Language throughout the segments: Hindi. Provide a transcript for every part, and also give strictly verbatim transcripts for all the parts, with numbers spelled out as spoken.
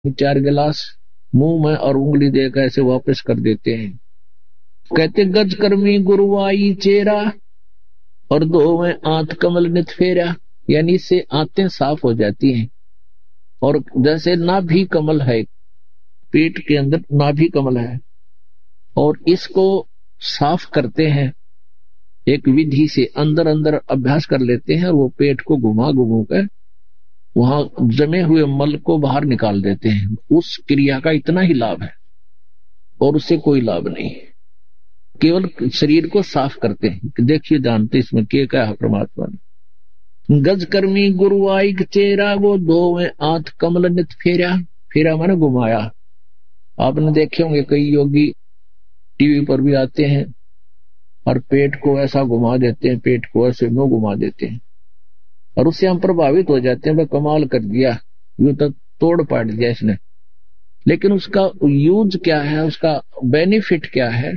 चार गिलास मुंह में और उंगली देकर ऐसे वापस कर देते हैं। कहते गज कर्मी गुरुवाई चेरा और दो में आंत कमल नित फेरा, यानी इससे आंतें साफ हो जाती हैं। और जैसे नाभि कमल है, पेट के अंदर नाभि कमल है, और इसको साफ करते हैं एक विधि से, अंदर अंदर अभ्यास कर लेते हैं। वो पेट को घुमा घुमा कर वहां जमे हुए मल को बाहर निकाल देते हैं। उस क्रिया का इतना ही लाभ है और उससे कोई लाभ नहीं, केवल शरीर को साफ करते हैं। देखिए जानते इसमें क्या क्या है परमात्मा ने। गज कर्मी गुरुवाई चेरा वो दो में आंत कमल नित फेरा, फेरा मैंने घुमाया। आपने देखे होंगे कई योगी टीवी पर भी आते हैं और पेट को ऐसा घुमा देते हैं, पेट को ऐसे मुंह घुमा देते हैं, और उससे हम प्रभावित हो जाते हैं। वह कमाल कर दिया, यूं तो तोड़ पाट दिया इसने। लेकिन उसका यूज क्या है, उसका बेनिफिट क्या है?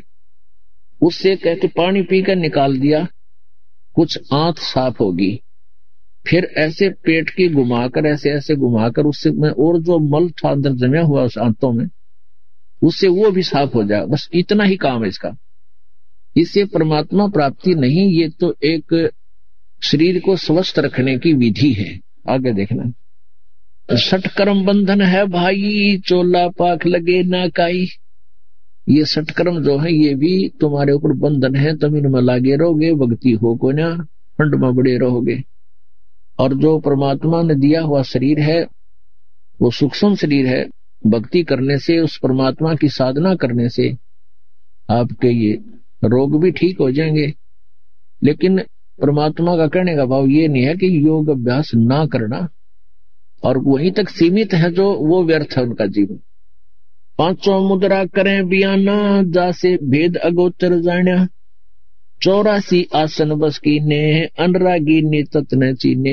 उससे कहते पानी पीकर निकाल दिया, कुछ आंत साफ होगी। फिर ऐसे पेट की घुमाकर ऐसे ऐसे घुमाकर उससे में और जो मल था अंदर जमा हुआ उस आंतों में, उससे वो भी साफ हो जाए। बस इतना ही काम है इसका। इससे परमात्मा प्राप्ति नहीं, ये तो एक शरीर को स्वस्थ रखने की विधि है। आगे देखना। सठ कर्म बंधन है भाई, चोला पाख लगे ना काई। ये सठ कर्म जो है ये भी तुम्हारे ऊपर बंधन है, तुम इनमें लागे रहोगे, भक्ति हो को ना फंड में बड़े रहोगे। और जो परमात्मा ने दिया हुआ शरीर है वो सूक्ष्म शरीर है। भक्ति करने से, उस परमात्मा की साधना करने से आपके ये रोग भी ठीक हो जाएंगे। लेकिन परमात्मा का कहने का भाव ये नहीं है कि योग अभ्यास ना करना और वहीं तक सीमित है जो वो व्यर्थ है उनका जीवन। पांचों मुद्रा करें बियाना, जासे भेद अगोचर जाण्या। चौरासी आसन बस कीने, अनुरागी ने तत्न चीने।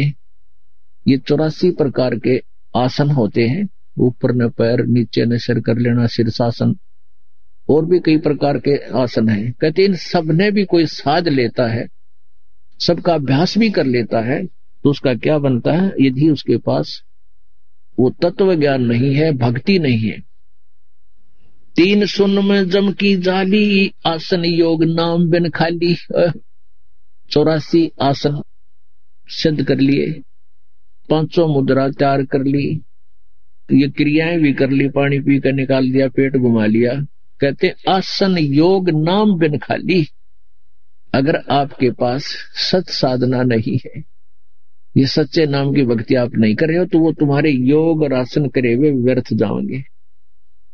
ये चौरासी प्रकार के आसन होते हैं। ऊपर न पैर, नीचे न सिर कर लेना, शीर्षासन, और भी कई प्रकार के आसन हैं। कहते इन सब ने भी कोई साध लेता है, सबका अभ्यास भी कर लेता है, तो उसका क्या बनता है? यदि उसके पास वो तत्व ज्ञान नहीं है, भक्ति नहीं है। तीन सुन में जम की जाली, आसन योग नाम बिन खाली। चौरासी आसन सिद्ध कर लिए, पांचों मुद्रा तैयार कर ली, ये क्रियाएं भी कर ली, पानी पी कर निकाल दिया, पेट घुमा लिया। कहते आसन योग नाम बिन खाली। अगर आपके पास सत साधना नहीं है, ये सच्चे नाम की भक्ति आप नहीं कर रहे हो, तो वो तुम्हारे योग और आसन करे हुए व्यर्थ जाओगे।